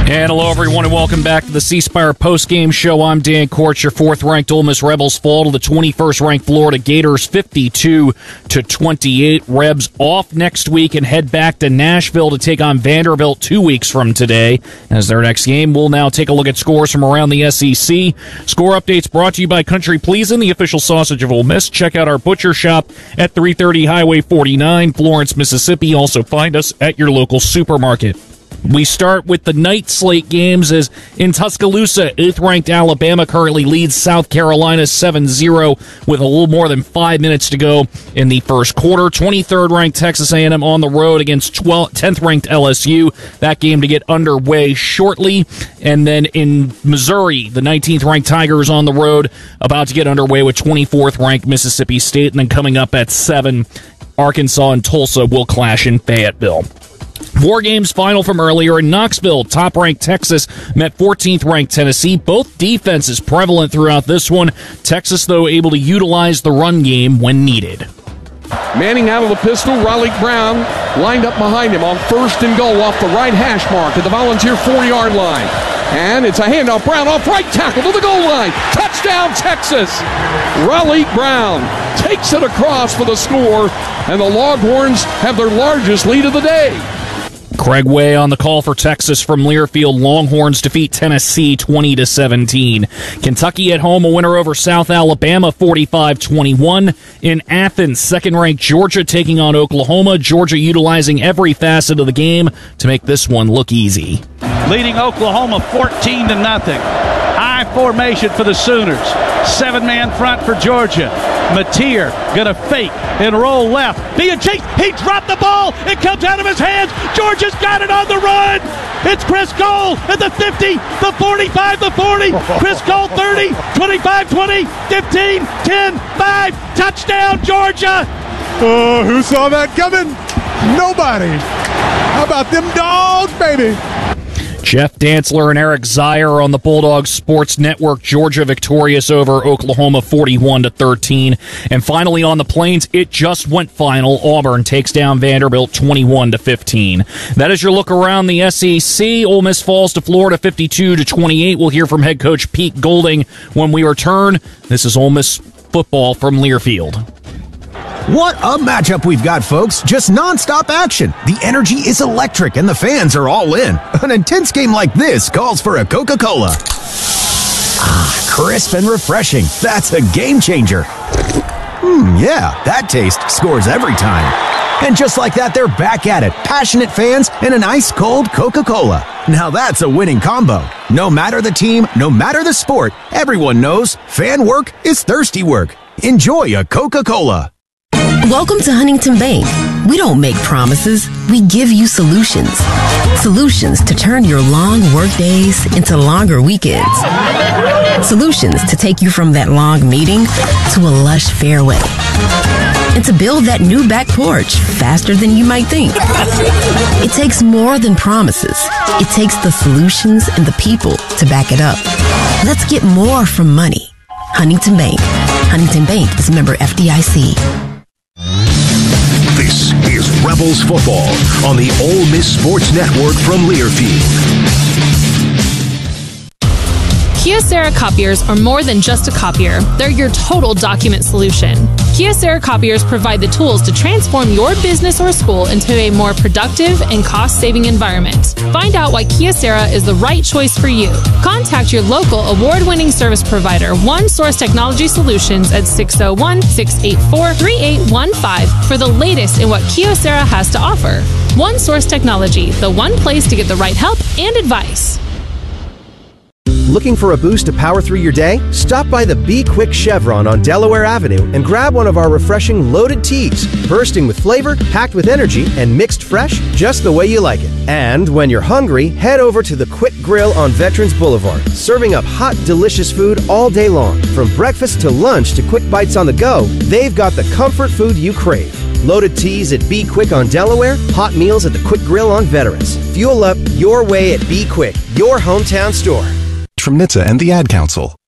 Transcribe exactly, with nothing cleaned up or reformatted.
And hello, everyone, and welcome back to the C Spire postgame show. I'm Dan Kortz. Your fourth-ranked Ole Miss Rebels fall to the twenty-first-ranked Florida Gators, fifty-two to twenty-eight. Rebs off next week and head back to Nashville to take on Vanderbilt two weeks from today. As their next game, we'll now take a look at scores from around the S E C. Score updates brought to you by Country Pleasin', the official sausage of Ole Miss. Check out our butcher shop at three thirty Highway forty-nine, Florence, Mississippi. Also find us at your local supermarket. We start with the night slate games as in Tuscaloosa, eighth-ranked Alabama currently leads South Carolina seven zero with a little more than five minutes to go in the first quarter. twenty-third-ranked Texas A and M on the road against tenth-ranked L S U. That game to get underway shortly. And then in Missouri, the nineteenth-ranked Tigers on the road about to get underway with twenty-fourth-ranked Mississippi State. And then coming up at seven, Arkansas and Tulsa will clash in Fayetteville. Four games final from earlier in Knoxville. Top-ranked Texas met fourteenth-ranked Tennessee. Both defenses prevalent throughout this one. Texas, though, able to utilize the run game when needed. Manning out of the pistol. Raleigh Brown lined up behind him on first and goal off the right hash mark at the Volunteer four-yard line. And it's a handoff. Brown off right tackle to the goal line. Touchdown, Texas. Raleigh Brown takes it across for the score, and the Longhorns have their largest lead of the day. Craig Way on the call for Texas from Learfield. Longhorns defeat Tennessee twenty to seventeen. Kentucky at home, a winner over South Alabama forty-five twenty-one. In Athens, second-ranked Georgia taking on Oklahoma. Georgia utilizing every facet of the game to make this one look easy. Leading Oklahoma fourteen to nothing. High formation for the Sooners. Seven-man front for Georgia. Mateer gonna fake and roll left. Being chased. He dropped the ball. It comes out of his hands. Georgia's got it on the run. It's Chris Cole at the fifty, the forty-five, the forty. Chris Cole thirty, twenty-five, twenty, fifteen, ten, five. Touchdown, Georgia. Oh, who saw that coming? Nobody. How about them dogs, baby? Jeff Dantzler and Eric Zier on the Bulldogs Sports Network. Georgia victorious over Oklahoma forty-one to thirteen. And finally on the Plains, it just went final. Auburn takes down Vanderbilt twenty-one to fifteen. That is your look around the S E C. Ole Miss falls to Florida fifty-two to twenty-eight. We'll hear from head coach Pete Golding when we return. This is Ole Miss football from Learfield. What a matchup we've got, folks. Just nonstop action. The energy is electric and the fans are all in. An intense game like this calls for a Coca-Cola. Ah, crisp and refreshing. That's a game changer. Hmm, yeah, that taste scores every time. And just like that, they're back at it. Passionate fans and an ice-cold Coca-Cola. Now that's a winning combo. No matter the team, no matter the sport, everyone knows fan work is thirsty work. Enjoy a Coca-Cola. Welcome to Huntington Bank. We don't make promises, we give you solutions. Solutions to turn your long work days into longer weekends. Solutions to take you from that long meeting to a lush fairway. And to build that new back porch faster than you might think. It takes more than promises. It takes the solutions and the people to back it up. Let's get more from money. Huntington Bank. Huntington Bank is a member F D I C. This is Rebels football on the Ole Miss Sports Network from Learfield. Kyocera copiers are more than just a copier. They're your total document solution. Kyocera copiers provide the tools to transform your business or school into a more productive and cost-saving environment. Find out why Kyocera is the right choice for you. Contact your local award-winning service provider, One Source Technology Solutions, at six oh one, six eight four, three eight one five for the latest in what Kyocera has to offer. One Source Technology, the one place to get the right help and advice. Looking for a boost to power through your day? Stop by the Be Quick Chevron on Delaware Avenue and grab one of our refreshing loaded teas, bursting with flavor, packed with energy, and mixed fresh just the way you like it. And when you're hungry, head over to the Quick Grill on Veterans Boulevard, serving up hot, delicious food all day long. From breakfast to lunch to quick bites on the go, they've got the comfort food you crave. Loaded teas at Be Quick on Delaware, hot meals at the Quick Grill on Veterans. Fuel up your way at Be Quick, your hometown store. From N H T S A and the Ad Council.